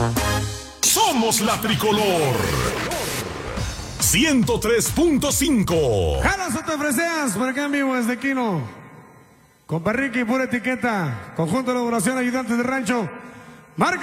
Somos la tricolor. 103.5. Jalas te ofreceas por acá en vivo desde Quino. Compa Ricky, pura etiqueta. Conjunto de elaboración, ayudantes de rancho. Marca.